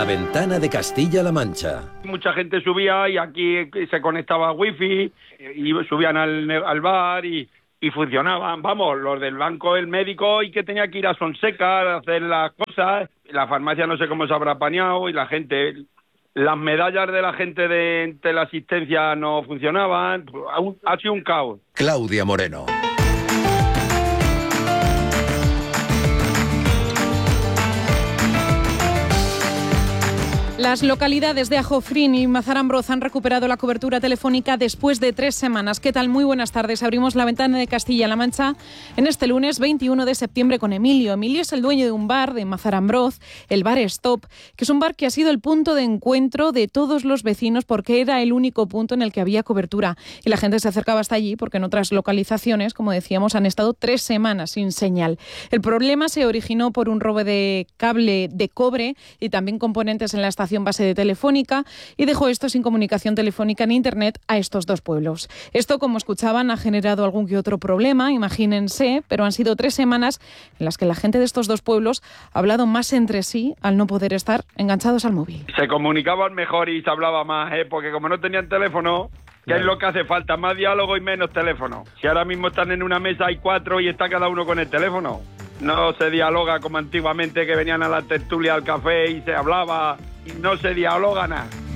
ventana de Castilla-La Mancha. Mucha gente subía y aquí se conectaba a wifi y subían al bar y funcionaban. Vamos, los del banco, el médico y que tenía que ir a Sonseca a hacer las cosas. La farmacia no sé cómo se habrá apañado y la gente... Las medallas de la gente de la asistencia no funcionaban. Ha sido un caos. Claudia Moreno. Las localidades de Ajofrín y Mazarambroz han recuperado la cobertura telefónica después de 3 semanas. ¿Qué tal? Muy buenas tardes. Abrimos la ventana de Castilla-La Mancha en este lunes 21 de septiembre con Emilio. Emilio es el dueño de un bar de Mazarambroz, el Bar Stop, que es un bar que ha sido el punto de encuentro de todos los vecinos porque era el único punto en el que había cobertura. Y la gente se acercaba hasta allí porque en otras localizaciones, como decíamos, han estado 3 semanas sin señal. El problema se originó por un robo de cable de cobre y también componentes en la estación base de Telefónica y dejó esto sin comunicación telefónica ni internet a estos 2 pueblos. Esto, como escuchaban, ha generado algún que otro problema, imagínense, pero han sido 3 semanas en las que la gente de estos 2 pueblos ha hablado más entre sí al no poder estar enganchados al móvil. Se comunicaban mejor y se hablaba más, porque como no tenían teléfono, ¿qué es lo que hace falta? Más diálogo y menos teléfono. Si ahora mismo están en una mesa, hay 4 y está cada uno con el teléfono. No se dialoga como antiguamente, que venían a la tertulia, al café y se hablaba, y no se dialoga nada.